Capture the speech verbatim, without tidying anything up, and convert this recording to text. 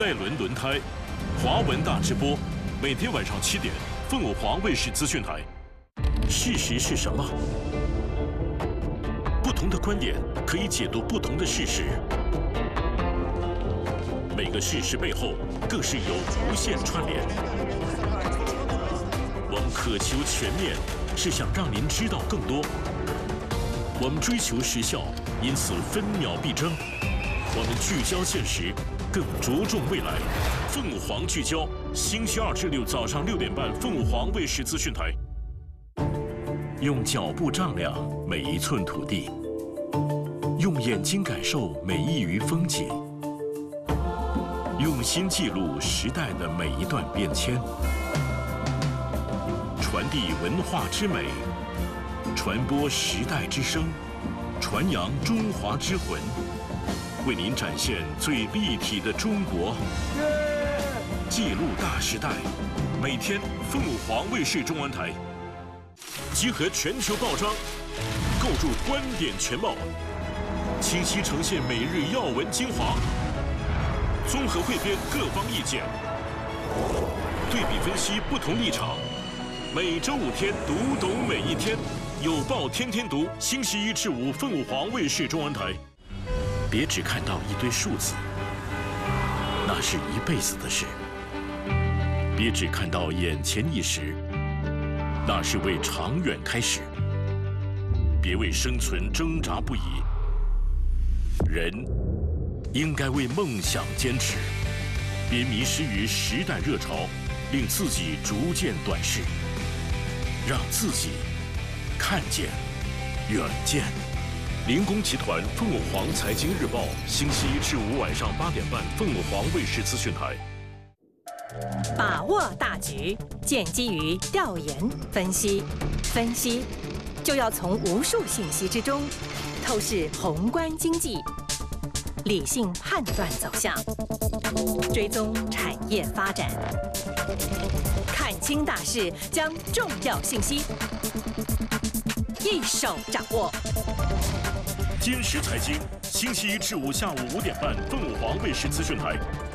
戴伦轮胎，华文大直播，每天晚上七点，凤凰卫视资讯台。事实是什么？不同的观点可以解读不同的事实，每个事实背后更是有无限串联。我们渴求全面，是想让您知道更多。我们追求时效，因此分秒必争。我们聚焦现实，更着重未来。凤凰聚焦，星期二至六早上六点半，凤凰卫视资讯台。用脚步丈量每一寸土地，用眼睛感受每一隅风景，用心记录时代的每一段变迁，传递文化之美，传播时代之声，传扬中华之魂。为您展现最立体的中国，记录大时代。每天凤凰卫视中文台集合全球报章，构筑观点全貌，清晰呈现每日要闻精华，综合汇编各方意见，对比分析不同立场。每周五天，读懂每一天，有报天天读。星期一至五，凤凰卫视中文台。别只看到一堆数字，那是一辈子的事；别只看到眼前一时，那是为长远开始。别为生存挣扎不已，人应该为梦想坚持。别迷失于时代热潮，令自己逐渐短视，让自己看见远见。林工集团凤凰财经日报，星期一至五晚上八点半，凤凰卫视资讯台。 把握大局，建基于调研分析，分析就要从无数信息之中透视宏观经济，理性判断走向，追踪产业发展，看清大势，将重要信息一手掌握。 金石财经，星期一至五下午五点半，凤凰卫视资讯台。